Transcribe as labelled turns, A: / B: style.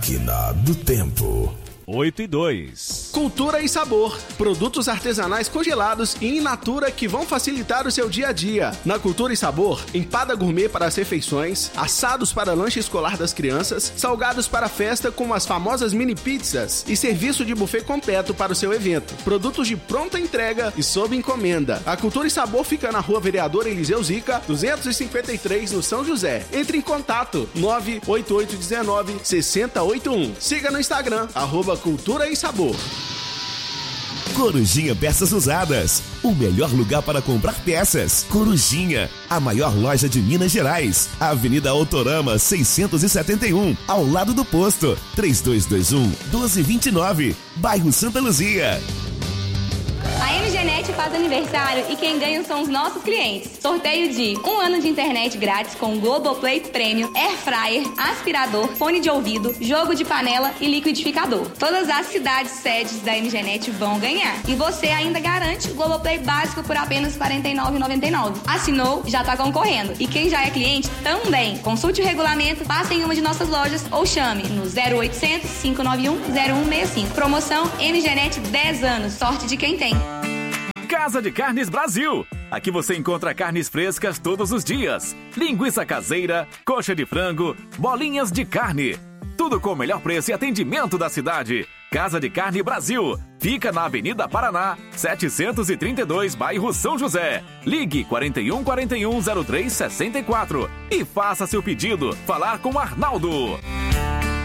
A: Máquina do Tempo.
B: 8:02.
C: Cultura e sabor. Produtos artesanais congelados e in natura que vão facilitar o seu dia a dia. Na Cultura e Sabor, empada gourmet para as refeições, assados para lanche escolar das crianças, salgados para festa como as famosas mini pizzas e serviço de buffet completo para o seu evento. Produtos de pronta entrega e sob encomenda. A Cultura e Sabor fica na Rua Vereador Eliseu Zica, 253, no São José. Entre em contato 98819-6081. Siga no Instagram, @Cultura e Sabor.
D: Corujinha Peças Usadas, o melhor lugar para comprar peças. Corujinha, a maior loja de Minas Gerais. Avenida Autorama 671, ao lado do posto. 3221-1229, bairro Santa Luzia.
E: A MGNet faz aniversário e quem ganha são os nossos clientes. Sorteio de 1 ano de internet grátis com Globoplay Premium, Air Fryer, aspirador, fone de ouvido, jogo de panela e liquidificador. Todas as cidades sedes da MGNet vão ganhar. E você ainda garante o Globoplay básico por apenas R$ 49,99. Assinou, já está concorrendo. E quem já é cliente também. Consulte o regulamento, passe em uma de nossas lojas ou chame no 0800 591 0165. Promoção MGNet 10 anos. Sorte de quem tem.
F: Casa de Carnes Brasil. Aqui você encontra carnes frescas todos os dias. Linguiça caseira, coxa de frango, bolinhas de carne. Tudo com o melhor preço e atendimento da cidade. Casa de Carne Brasil. Fica na Avenida Paraná, 732, bairro São José. Ligue 4141-0364 e faça seu pedido. Falar com Arnaldo.